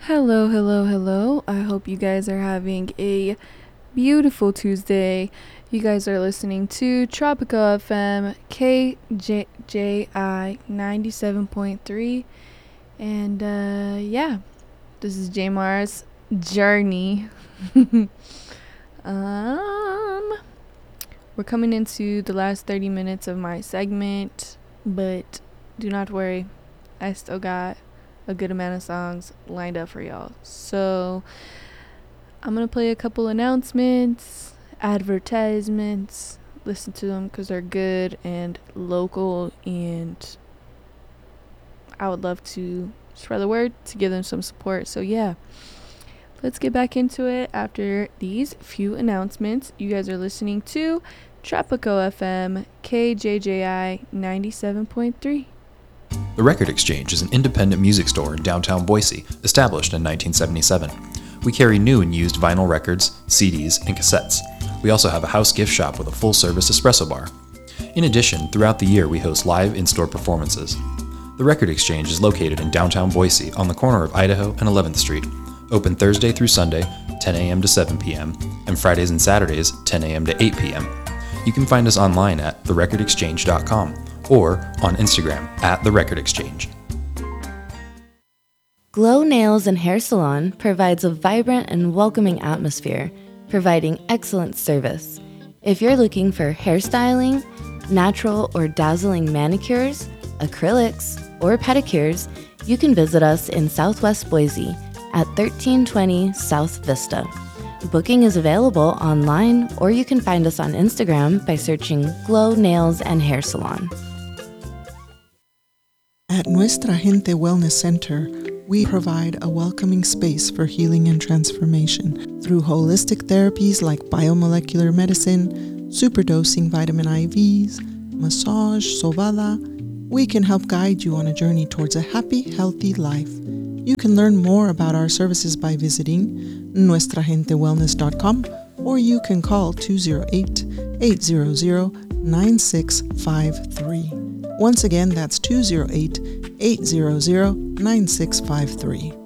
Hello, hello, hello. I hope you guys are having a beautiful Tuesday. You guys are listening to Tropical FM KJI 97.3. And yeah, this is Jamar's journey. um, we're coming into the last 30 minutes of my segment, but do not worry, I still got a good amount of songs lined up for y'all. So I'm gonna play a couple announcements, advertisements, listen to them because they're good and local, and I would love to spread the word to give them some support. So yeah, let's get back into it after these few announcements. You guys are listening to Tropico FM KJJI 97.3. The Record Exchange is an independent music store in downtown Boise, established in 1977. We carry new and used vinyl records, CDs, and cassettes. We also have a house gift shop with a full-service espresso bar. In addition, throughout the year we host live in-store performances. The Record Exchange is located in downtown Boise on the corner of Idaho and 11th Street, open Thursday through Sunday, 10 a.m. to 7 p.m., and Fridays and Saturdays, 10 a.m. to 8 p.m. You can find us online at therecordexchange.com or on Instagram at The Record Exchange. Glow Nails and Hair Salon provides a vibrant and welcoming atmosphere, providing excellent service. If you're looking for hairstyling, natural or dazzling manicures, acrylics, or pedicures, you can visit us in Southwest Boise at 1320 South Vista. Booking is available online, or you can find us on Instagram by searching Glow Nails and Hair Salon. At Nuestra Gente Wellness Center, we provide a welcoming space for healing and transformation through holistic therapies like biomolecular medicine, superdosing vitamin IVs, massage, sobada. We can help guide you on a journey towards a happy, healthy life. You can learn more about our services by visiting nuestragentewellness.com, or you can call 208-800-9653. Once again, that's 208-800-9653.